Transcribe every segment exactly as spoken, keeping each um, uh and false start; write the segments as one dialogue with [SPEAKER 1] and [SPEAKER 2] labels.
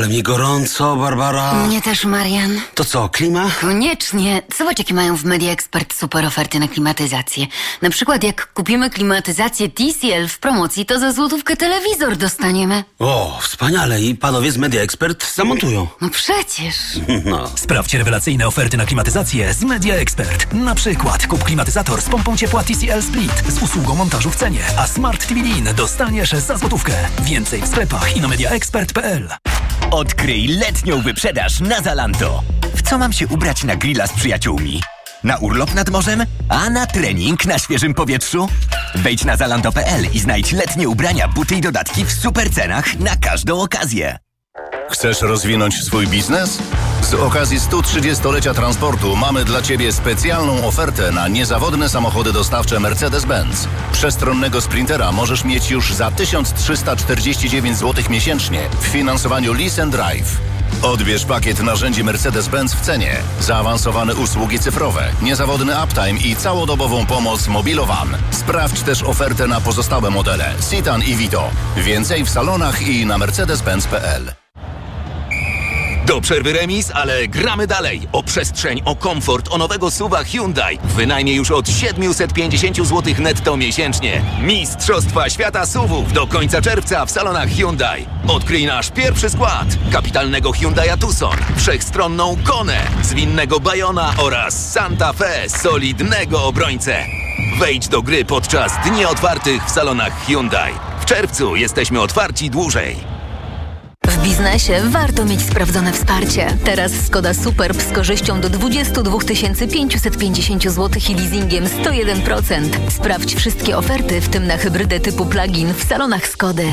[SPEAKER 1] Ale mi gorąco, Barbara.
[SPEAKER 2] Mnie też, Marian.
[SPEAKER 1] To co, klima?
[SPEAKER 2] Koniecznie. Zobacz, jakie mają w Media Expert super oferty na klimatyzację. Na przykład jak kupimy klimatyzację T C L w promocji, to za złotówkę telewizor dostaniemy.
[SPEAKER 1] O, wspaniale. I panowie z Media Expert zamontują.
[SPEAKER 2] No przecież.
[SPEAKER 1] No.
[SPEAKER 3] Sprawdź rewelacyjne oferty na klimatyzację z Media Expert. Na przykład kup klimatyzator z pompą ciepła T C L Split z usługą montażu w cenie, a Smart T V Lean dostaniesz za złotówkę. Więcej w sklepach i na media expert kropka p l.
[SPEAKER 4] Odkryj letnią wyprzedaż na Zalando. W co mam się ubrać na grilla z przyjaciółmi? Na urlop nad morzem? A na trening na świeżym powietrzu? Wejdź na zalando kropka p l i znajdź letnie ubrania, buty i dodatki w super cenach na każdą okazję.
[SPEAKER 5] Chcesz rozwinąć swój biznes? Z okazji stu trzydziestolecia transportu mamy dla Ciebie specjalną ofertę na niezawodne samochody dostawcze Mercedes-Benz. Przestronnego Sprintera możesz mieć już za tysiąc trzysta czterdzieści dziewięć złotych miesięcznie w finansowaniu Lease and Drive. Odbierz pakiet narzędzi Mercedes-Benz w cenie, zaawansowane usługi cyfrowe, niezawodny uptime i całodobową pomoc Mobilowan. Sprawdź też ofertę na pozostałe modele Citan i Vito. Więcej w salonach i na mercedes benz kropka p l.
[SPEAKER 6] Do przerwy remis, ale gramy dalej. O przestrzeń, o komfort, o nowego suwa Hyundai. Wynajmie już od siedemset pięćdziesiąt złotych netto miesięcznie. Mistrzostwa Świata suwów do końca czerwca w salonach Hyundai. Odkryj nasz pierwszy skład. Kapitalnego Hyundai'a Tucson, wszechstronną Konę, zwinnego Bayona oraz Santa Fe, solidnego obrońcę. Wejdź do gry podczas dni otwartych w salonach Hyundai. W czerwcu jesteśmy otwarci dłużej.
[SPEAKER 7] W biznesie warto mieć sprawdzone wsparcie. Teraz Skoda Superb z korzyścią do dwadzieścia dwa tysiące pięćset pięćdziesiąt złotych i leasingiem sto jeden procent. Sprawdź wszystkie oferty, w tym na hybrydę typu plug-in w salonach Skody.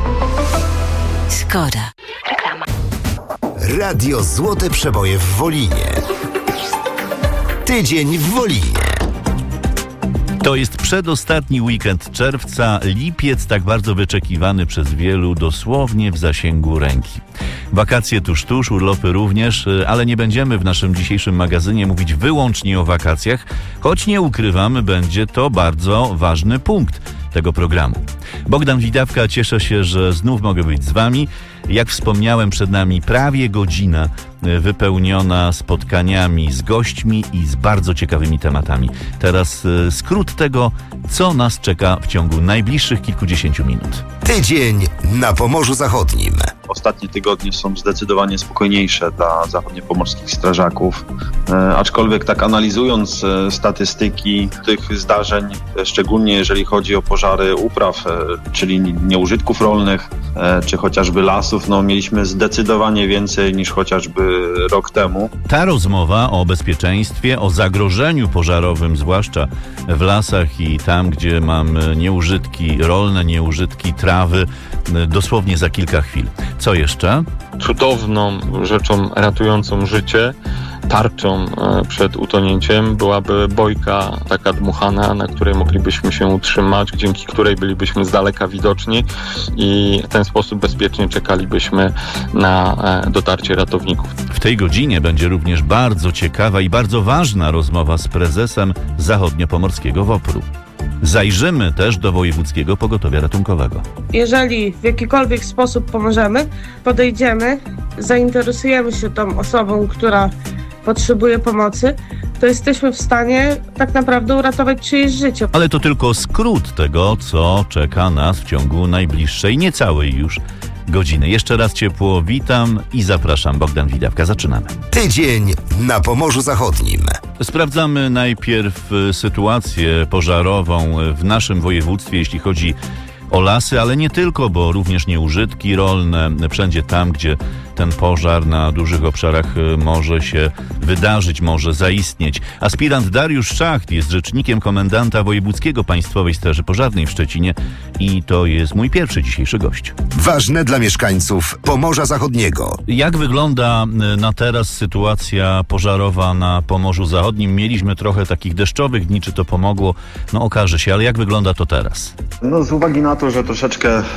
[SPEAKER 7] Skoda. Reklama.
[SPEAKER 8] Radio Złote Przeboje w Wolinie. Tydzień w Wolinie.
[SPEAKER 9] To jest przedostatni weekend czerwca, lipiec tak bardzo wyczekiwany przez wielu, dosłownie w zasięgu ręki. Wakacje tuż, tuż, urlopy również, ale nie będziemy w naszym dzisiejszym magazynie mówić wyłącznie o wakacjach, choć nie ukrywamy, będzie to bardzo ważny punkt tego programu. Bogdan Widawka, cieszę się, że znów mogę być z wami. Jak wspomniałem, przed nami prawie godzina wypełniona spotkaniami z gośćmi i z bardzo ciekawymi tematami. Teraz y, skrót tego, co nas czeka w ciągu najbliższych kilkudziesięciu minut.
[SPEAKER 8] Tydzień na Pomorzu Zachodnim.
[SPEAKER 10] Ostatnie tygodnie są zdecydowanie spokojniejsze dla zachodniopomorskich strażaków, e, aczkolwiek tak analizując e, statystyki tych zdarzeń, e, szczególnie jeżeli chodzi o pożary upraw, e, czyli nieużytków rolnych, e, czy chociażby lasów, no mieliśmy zdecydowanie więcej niż chociażby rok temu.
[SPEAKER 9] Ta rozmowa o bezpieczeństwie, o zagrożeniu pożarowym, zwłaszcza w lasach i tam, gdzie mamy nieużytki rolne, nieużytki trawy, dosłownie za kilka chwil. Co jeszcze?
[SPEAKER 11] Cudowną rzeczą ratującą życie, tarczą przed utonięciem byłaby bojka taka dmuchana, na której moglibyśmy się utrzymać, dzięki której bylibyśmy z daleka widoczni i w ten sposób bezpiecznie czekalibyśmy na dotarcie ratowników.
[SPEAKER 9] W tej godzinie będzie również bardzo ciekawa i bardzo ważna rozmowa z prezesem Zachodniopomorskiego W O P R-u. Zajrzymy też do Wojewódzkiego Pogotowia Ratunkowego.
[SPEAKER 12] Jeżeli w jakikolwiek sposób pomożemy, podejdziemy, zainteresujemy się tą osobą, która potrzebuje pomocy, to jesteśmy w stanie tak naprawdę uratować czyjeś życie.
[SPEAKER 9] Ale to tylko skrót tego, co czeka nas w ciągu najbliższej, niecałej już godziny. Jeszcze raz ciepło witam i zapraszam. Bogdan Widawka. Zaczynamy.
[SPEAKER 8] Tydzień na Pomorzu Zachodnim.
[SPEAKER 9] Sprawdzamy najpierw sytuację pożarową w naszym województwie, jeśli chodzi o lasy, ale nie tylko, bo również nieużytki rolne, wszędzie tam, gdzie ten pożar na dużych obszarach może się wydarzyć, może zaistnieć. Aspirant Dariusz Szacht jest rzecznikiem komendanta Wojewódzkiego Państwowej Straży Pożarnej w Szczecinie i to jest mój pierwszy dzisiejszy gość.
[SPEAKER 8] Ważne dla mieszkańców Pomorza Zachodniego.
[SPEAKER 9] Jak wygląda na teraz sytuacja pożarowa na Pomorzu Zachodnim? Mieliśmy trochę takich deszczowych dni, czy to pomogło? No okaże się, ale jak wygląda to teraz?
[SPEAKER 10] No z uwagi na na to, że troszeczkę e,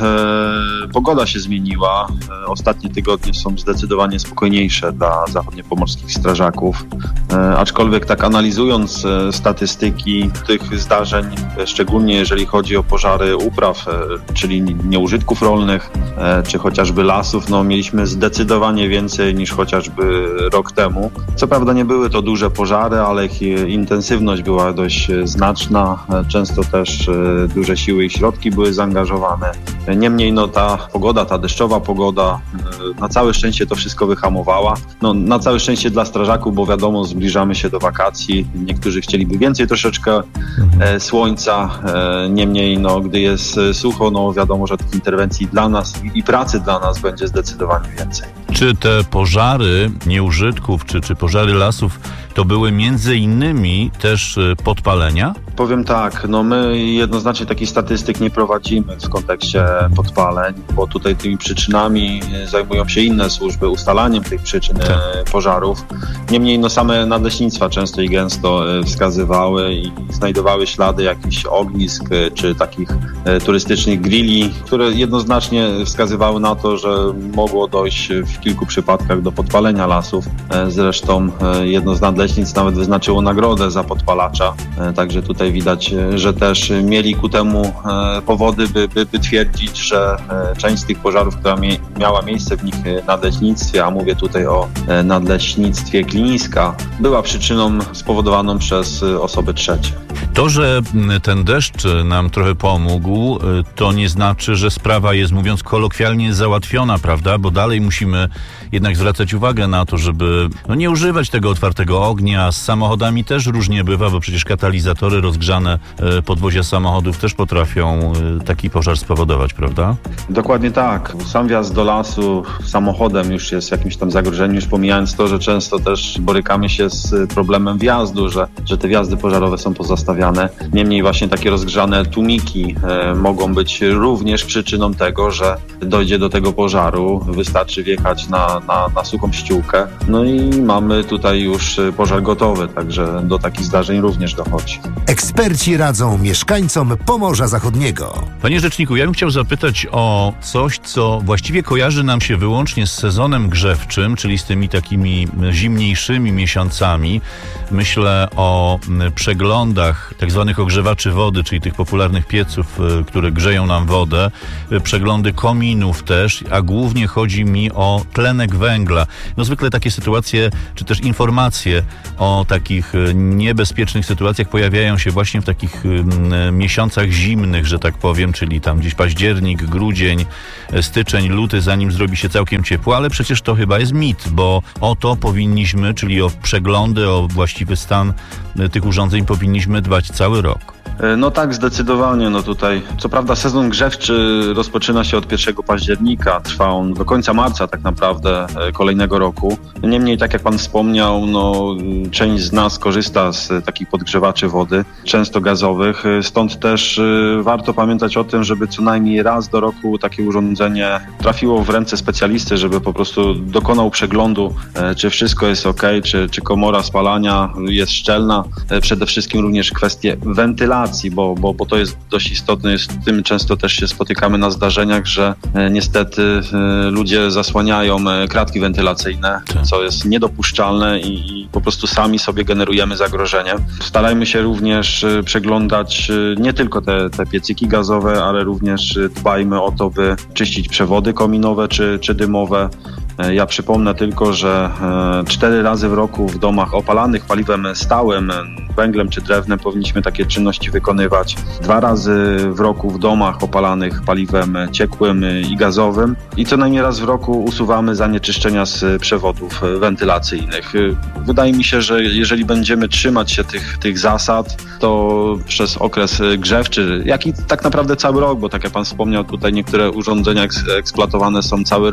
[SPEAKER 10] pogoda się zmieniła. E, ostatnie tygodnie są zdecydowanie spokojniejsze dla zachodniopomorskich strażaków. E, aczkolwiek tak analizując e, statystyki tych zdarzeń, e, szczególnie jeżeli chodzi o pożary upraw, e, czyli nieużytków rolnych, e, czy chociażby lasów, no mieliśmy zdecydowanie więcej niż chociażby rok temu. Co prawda nie były to duże pożary, ale ich intensywność była dość znaczna. E, często też e, duże siły i środki były zaangażowane. Niemniej no ta pogoda, ta deszczowa pogoda na całe szczęście to wszystko wyhamowała. No, na całe szczęście dla strażaków, bo wiadomo, zbliżamy się do wakacji. Niektórzy chcieliby więcej troszeczkę e, słońca. E, niemniej no, gdy jest sucho, no wiadomo, że tych interwencji dla nas i pracy dla nas będzie zdecydowanie więcej.
[SPEAKER 9] Czy te pożary nieużytków, czy, czy pożary lasów to były między innymi też podpalenia?
[SPEAKER 10] Powiem tak, no my jednoznacznie takich statystyk nie prowadzimy w kontekście podpaleń, bo tutaj tymi przyczynami zajmują się inne służby, ustalaniem tych przyczyn tak. pożarów. Niemniej no same nadleśnictwa często i gęsto wskazywały i znajdowały ślady jakichś ognisk czy takich turystycznych grilli, które jednoznacznie wskazywały na to, że mogło dojść w kilku przypadkach do podpalenia lasów. Zresztą jedno z nadleśnictw nawet wyznaczyło nagrodę za podpalacza, także tutaj widać, że też mieli ku temu powody, by, by, by twierdzić, że część z tych pożarów, która mie- miała miejsce w nich nadleśnictwie, a mówię tutaj o nadleśnictwie Kliniska, była przyczyną spowodowaną przez osoby trzecie.
[SPEAKER 9] To, że ten deszcz nam trochę pomógł, to nie znaczy, że sprawa jest, mówiąc kolokwialnie, załatwiona, prawda? Bo dalej musimy jednak zwracać uwagę na to, żeby no, nie używać tego otwartego ognia. Z samochodami też różnie bywa, bo przecież katalizatory, rozgrzane podwozia samochodów też potrafią taki pożar spowodować, prawda?
[SPEAKER 10] Dokładnie tak. Sam wjazd do lasu samochodem już jest jakimś tam zagrożeniem, już pomijając to, że często też borykamy się z problemem wjazdu, że, że te wjazdy pożarowe są pozastawiane. Niemniej właśnie takie rozgrzane tłumiki e, mogą być również przyczyną tego, że dojdzie do tego pożaru. Wystarczy wjechać na, na, na suchą ściółkę. No i mamy tutaj już pożar gotowy, także do takich zdarzeń również dochodzi.
[SPEAKER 8] Eksperci radzą mieszkańcom Pomorza Zachodniego.
[SPEAKER 9] Panie rzeczniku, ja bym chciał zapytać o coś, co właściwie kojarzy nam się wyłącznie z sezonem grzewczym, czyli z tymi takimi zimniejszymi miesiącami. Myślę o przeglądach tak zwanych ogrzewaczy wody, czyli tych popularnych pieców, które grzeją nam wodę, przeglądy kominów też, a głównie chodzi mi o tlenek węgla. No zwykle takie sytuacje, czy też informacje o takich niebezpiecznych sytuacjach pojawiają się właśnie w takich miesiącach zimnych, że tak powiem, czyli tam gdzieś październik, grudzień, styczeń, luty, zanim zrobi się całkiem ciepło, ale przecież to chyba jest mit, bo o to powinniśmy, czyli o przeglądy, o właściwy stan tych urządzeń powinniśmy dbać cały rok.
[SPEAKER 10] No tak, zdecydowanie. No tutaj, co prawda sezon grzewczy rozpoczyna się od pierwszego października, trwa on do końca marca tak naprawdę kolejnego roku. Niemniej, tak jak pan wspomniał, no część z nas korzysta z takich podgrzewaczy wody, często gazowych, stąd też warto pamiętać o tym, żeby co najmniej raz do roku takie urządzenie trafiło w ręce specjalisty, żeby po prostu dokonał przeglądu, czy wszystko jest ok, czy, czy komora spalania jest szczelna. Przede wszystkim również kwestie wentylacji, Bo, bo, bo to jest dość istotne, z tym często też się spotykamy na zdarzeniach, że e, niestety e, ludzie zasłaniają e, kratki wentylacyjne, tak. co jest niedopuszczalne i, i po prostu sami sobie generujemy zagrożenie. Starajmy się również e, przeglądać e, nie tylko te, te piecyki gazowe, ale również e, dbajmy o to, by czyścić przewody kominowe czy, czy dymowe. Ja przypomnę tylko, że cztery razy w roku w domach opalanych paliwem stałym, węglem czy drewnem powinniśmy takie czynności wykonywać. Dwa razy w roku w domach opalanych paliwem ciekłym i gazowym i co najmniej raz w roku usuwamy zanieczyszczenia z przewodów wentylacyjnych. Wydaje mi się, że jeżeli będziemy trzymać się tych, tych zasad, to przez okres grzewczy, jak i tak naprawdę cały rok, bo tak jak pan wspomniał, tutaj niektóre urządzenia eks- eksploatowane są cały rok.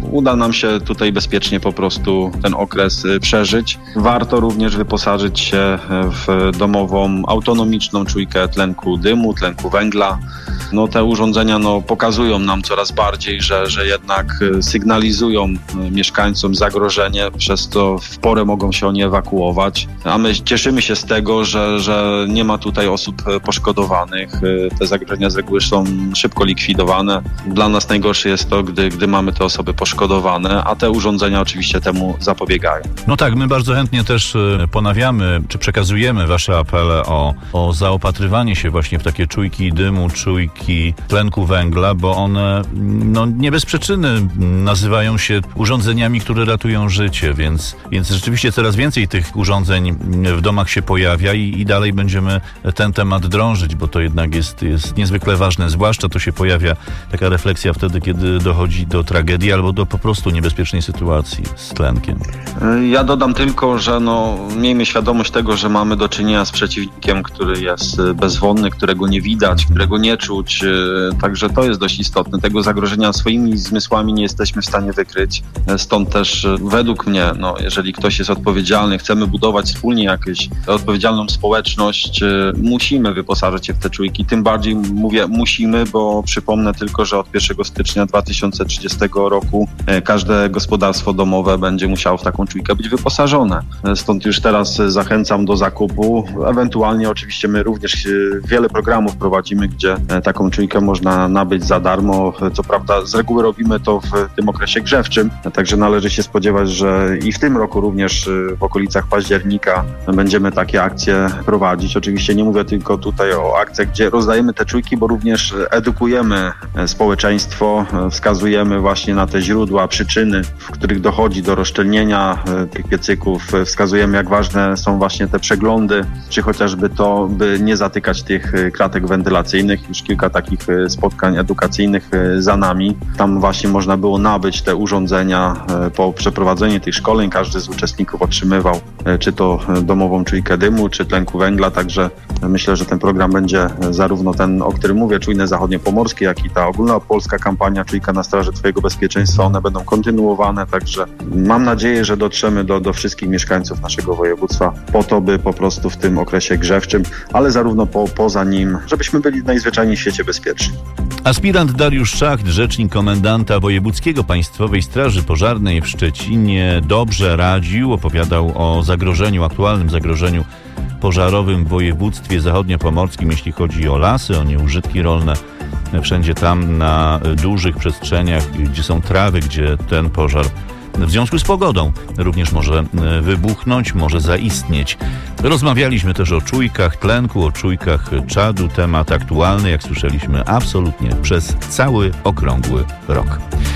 [SPEAKER 10] uda nam się tutaj bezpiecznie po prostu ten okres przeżyć. Warto również wyposażyć się w domową, autonomiczną czujkę tlenku dymu, tlenku węgla. No, te urządzenia no, pokazują nam coraz bardziej, że, że jednak sygnalizują mieszkańcom zagrożenie, przez co w porę mogą się oni ewakuować. A my cieszymy się z tego, że, że nie ma tutaj osób poszkodowanych. Te zagrożenia z reguły są szybko likwidowane. Dla nas najgorsze jest to, gdy, gdy mamy te osoby poszkodowane, a te urządzenia oczywiście temu zapobiegają.
[SPEAKER 9] No tak, my bardzo chętnie też ponawiamy, czy przekazujemy wasze apele o, o zaopatrywanie się właśnie w takie czujki dymu, czujki tlenku węgla, bo one no, nie bez przyczyny nazywają się urządzeniami, które ratują życie, więc, więc rzeczywiście coraz więcej tych urządzeń w domach się pojawia i, i dalej będziemy ten temat drążyć, bo to jednak jest, jest niezwykle ważne, zwłaszcza to się pojawia taka refleksja wtedy, kiedy dochodzi do tragedii albo do po prostu niebezpiecznej sytuacji z tlenkiem.
[SPEAKER 10] Ja dodam tylko, że no, miejmy świadomość tego, że mamy do czynienia z przeciwnikiem, który jest bezwonny, którego nie widać, którego nie czuć, także to jest dość istotne. Tego zagrożenia swoimi zmysłami nie jesteśmy w stanie wykryć. Stąd też według mnie, no, jeżeli ktoś jest odpowiedzialny, chcemy budować wspólnie jakąś odpowiedzialną społeczność, musimy wyposażyć się w te czujki. Tym bardziej mówię musimy, bo przypomnę tylko, że od pierwszego stycznia dwa tysiące trzydziestego roku każde gospodarstwo domowe będzie musiało w taką czujkę być wyposażone. Stąd już teraz zachęcam do zakupu. Ewentualnie oczywiście my również wiele programów prowadzimy, gdzie taką czujkę można nabyć za darmo. Co prawda z reguły robimy to w tym okresie grzewczym, także należy się spodziewać, że i w tym roku również w okolicach października będziemy takie akcje prowadzić. Oczywiście nie mówię tylko tutaj o akcjach, gdzie rozdajemy te czujki, bo również edukujemy społeczeństwo, wskazujemy właśnie na te źródła, przyczyny, w których dochodzi do rozszczelnienia tych piecyków, wskazujemy, jak ważne są właśnie te przeglądy, czy chociażby to, by nie zatykać tych kratek wentylacyjnych. Już kilka takich spotkań edukacyjnych za nami. Tam właśnie można było nabyć te urządzenia. Po przeprowadzeniu tych szkoleń każdy z uczestników otrzymywał czy to domową czujkę dymu, czy tlenku węgla, także myślę, że ten program będzie zarówno ten, o którym mówię, Czujne Zachodniopomorskie, jak i ta ogólnopolska kampania Czujka na straży Twojego bezpieczeństwa, one będą kontynuowane, także mam nadzieję, że dotrzemy do, do wszystkich mieszkańców naszego województwa po to, by po prostu w tym okresie grzewczym, ale zarówno po, poza nim, żebyśmy byli najzwyczajniej w świecie bezpieczni.
[SPEAKER 9] Aspirant Dariusz Szacht, rzecznik komendanta wojewódzkiego Państwowej Straży Pożarnej w Szczecinie, dobrze radził, opowiadał o zagrożeniu, aktualnym zagrożeniu pożarowym w województwie zachodniopomorskim, jeśli chodzi o lasy, o nieużytki rolne. Wszędzie tam na dużych przestrzeniach, gdzie są trawy, gdzie ten pożar w związku z pogodą również może wybuchnąć, może zaistnieć. Rozmawialiśmy też o czujkach tlenku, o czujkach czadu. Temat aktualny, jak słyszeliśmy, absolutnie przez cały okrągły rok.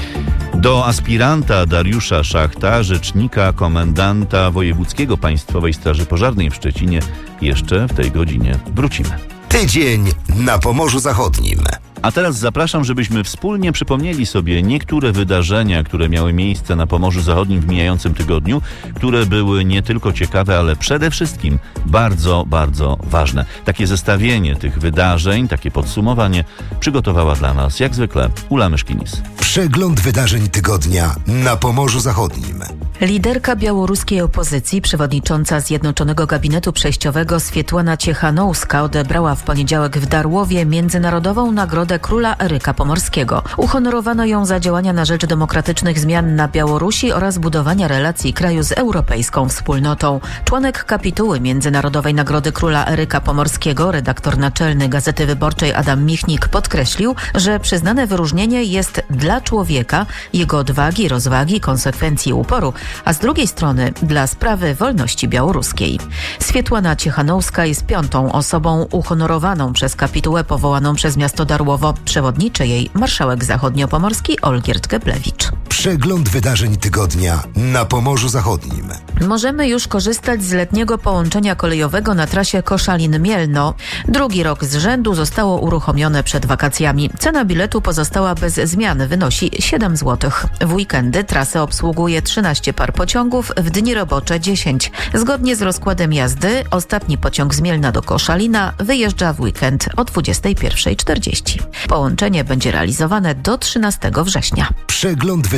[SPEAKER 9] Do aspiranta Dariusza Szachta, rzecznika komendanta wojewódzkiego Państwowej Straży Pożarnej w Szczecinie, jeszcze w tej godzinie wrócimy.
[SPEAKER 8] Tydzień na Pomorzu Zachodnim.
[SPEAKER 9] A teraz zapraszam, żebyśmy wspólnie przypomnieli sobie niektóre wydarzenia, które miały miejsce na Pomorzu Zachodnim w mijającym tygodniu, które były nie tylko ciekawe, ale przede wszystkim bardzo, bardzo ważne. Takie zestawienie tych wydarzeń, takie podsumowanie przygotowała dla nas, jak zwykle, Ula Myszkinis.
[SPEAKER 8] Przegląd wydarzeń tygodnia na Pomorzu Zachodnim.
[SPEAKER 7] Liderka białoruskiej opozycji, przewodnicząca Zjednoczonego Gabinetu Przejściowego Swietłana Ciechanowska odebrała w poniedziałek w Darłowie Międzynarodową Nagrodę Króla Eryka Pomorskiego. Uhonorowano ją za działania na rzecz demokratycznych zmian na Białorusi oraz budowania relacji kraju z europejską wspólnotą. Członek kapituły Międzynarodowej Nagrody Króla Eryka Pomorskiego, redaktor naczelny Gazety Wyborczej Adam Michnik podkreślił, że przyznane wyróżnienie jest dla człowieka, jego odwagi, rozwagi, konsekwencji i uporu, a z drugiej strony dla sprawy wolności białoruskiej. Swietłana Ciechanowska jest piątą osobą uhonorowaną przez kapitułę powołaną przez miasto Darłowo. Przewodniczy jej marszałek zachodniopomorski Olgierd Geblewicz.
[SPEAKER 8] Przegląd wydarzeń tygodnia na Pomorzu Zachodnim.
[SPEAKER 7] Możemy już korzystać z letniego połączenia kolejowego na trasie Koszalin-Mielno. Drugi rok z rzędu zostało uruchomione przed wakacjami. Cena biletu pozostała bez zmian, wynosi siedem złotych. W weekendy trasę obsługuje trzynaście par pociągów, w dni robocze dziesięć. Zgodnie z rozkładem jazdy ostatni pociąg z Mielna do Koszalina wyjeżdża w weekend o dwudziestej pierwszej czterdzieści. Połączenie będzie realizowane do trzynastego września.
[SPEAKER 8] Przegląd wydarzeń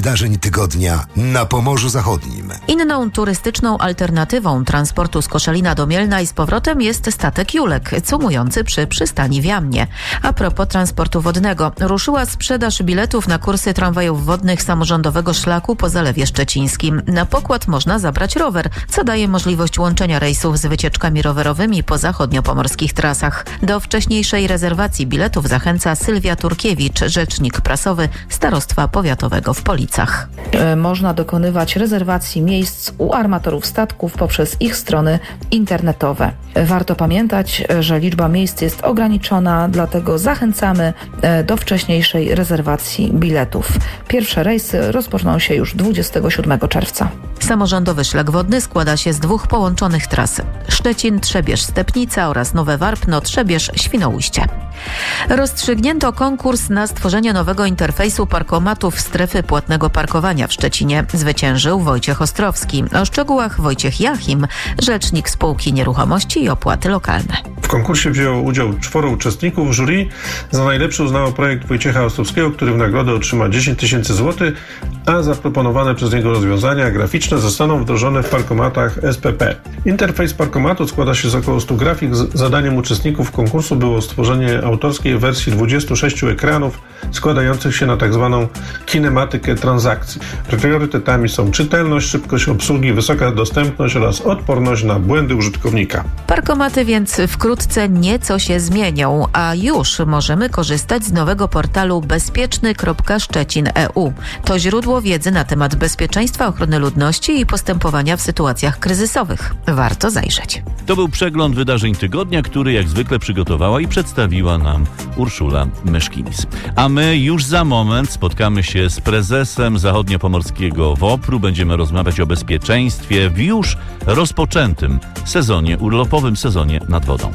[SPEAKER 8] wydarzeń tygodnia na Pomorzu Zachodnim.
[SPEAKER 13] Inną turystyczną alternatywą transportu z Koszalina do Mielna i z powrotem jest statek Julek, cumujący przy przystani w Jamnie. A propos transportu wodnego, ruszyła sprzedaż biletów na kursy tramwajów wodnych samorządowego szlaku po Zalewie Szczecińskim. Na pokład można zabrać rower, co daje możliwość łączenia rejsów z wycieczkami rowerowymi po zachodniopomorskich trasach. Do wcześniejszej rezerwacji biletów zachęca Sylwia Turkiewicz, rzecznik prasowy Starostwa Powiatowego w Policach.
[SPEAKER 14] Można dokonywać rezerwacji miejsc u armatorów statków poprzez ich strony internetowe. Warto pamiętać, że liczba miejsc jest ograniczona, dlatego zachęcamy do wcześniejszej rezerwacji biletów. Pierwsze rejsy rozpoczną się już dwudziestego siódmego czerwca.
[SPEAKER 13] Samorządowy szlak wodny składa się z dwóch połączonych tras: Szczecin-Trzebież-Stepnica oraz Nowe Warpno-Trzebież-Świnoujście. Rozstrzygnięto konkurs na stworzenie nowego interfejsu parkomatów strefy płatnego parkowania w Szczecinie. Zwyciężył Wojciech Ostrowski. O szczegółach Wojciech Jachim, rzecznik spółki Nieruchomości i Opłaty Lokalne.
[SPEAKER 15] W konkursie wzięło udział czworo uczestników. Jury za najlepszy uznało projekt Wojciecha Ostrowskiego, który w nagrodę otrzyma dziesięć tysięcy złotych, a zaproponowane przez niego rozwiązania graficzne zostaną wdrożone w parkomatach S P P. Interfejs parkomatu składa się z około stu grafik. Zadaniem uczestników konkursu było stworzenie autorskiej wersji dwudziestu sześciu ekranów składających się na tzw. kinematykę transakcji. Priorytetami są czytelność, szybkość obsługi, wysoka dostępność oraz odporność na błędy użytkownika.
[SPEAKER 13] Parkomaty więc wkrótce nieco się zmienią, a już możemy korzystać z nowego portalu bezpieczny kropka szczecin kropka e u. To źródło wiedzy na temat bezpieczeństwa, ochrony ludności i postępowania w sytuacjach kryzysowych. Warto zajrzeć.
[SPEAKER 9] To był przegląd wydarzeń tygodnia, który jak zwykle przygotowała i przedstawiła nam Urszula Myszkinis. A my już za moment spotkamy się z prezesem zachodniopomorskiego WOPR-u. Będziemy rozmawiać o bezpieczeństwie w już rozpoczętym sezonie urlopowym, sezonie nad wodą.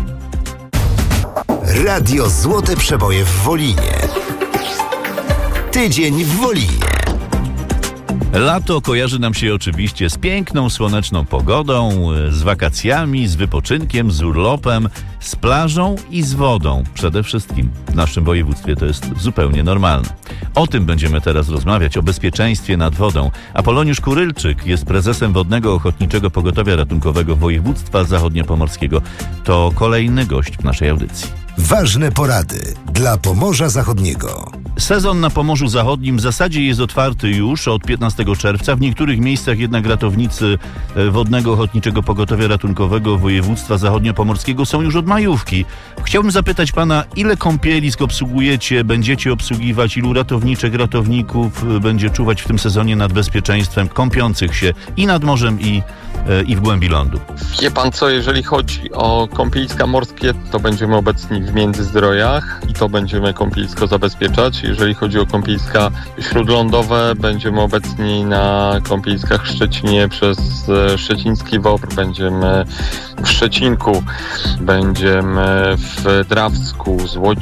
[SPEAKER 8] Radio Złote Przeboje w Wolinie. Tydzień w Wolinie.
[SPEAKER 9] Lato kojarzy nam się oczywiście z piękną, słoneczną pogodą, z wakacjami, z wypoczynkiem, z urlopem, z plażą i z wodą. Przede wszystkim w naszym województwie to jest zupełnie normalne. O tym będziemy teraz rozmawiać, o bezpieczeństwie nad wodą. Apoloniusz Kurylczyk jest prezesem Wodnego Ochotniczego Pogotowia Ratunkowego Województwa Zachodniopomorskiego. To kolejny gość w naszej audycji.
[SPEAKER 8] Ważne porady dla Pomorza Zachodniego.
[SPEAKER 9] Sezon na Pomorzu Zachodnim w zasadzie jest otwarty już od piętnastego czerwca. W niektórych miejscach jednak ratownicy Wodnego Ochotniczego Pogotowia Ratunkowego Województwa Zachodniopomorskiego są już od majówki. Chciałbym zapytać pana, ile kąpielisk obsługujecie, będziecie obsługiwać, ilu ratowniczek, ratowników będzie czuwać w tym sezonie nad bezpieczeństwem kąpiących się i nad morzem, i, i w głębi lądu?
[SPEAKER 11] Wie pan co, jeżeli chodzi o kąpieliska morskie, to będziemy obecni w Międzyzdrojach i to będziemy kąpielisko zabezpieczać. Jeżeli chodzi o kąpieliska śródlądowe, będziemy obecni na kąpieliskach w Szczecinie przez szczeciński WOPR, będziemy w Szczecinku, będziemy w Drawsku,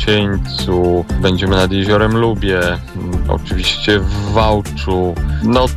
[SPEAKER 11] Złocieńcu, będziemy nad Jeziorem Lubie, oczywiście w Wałczu. No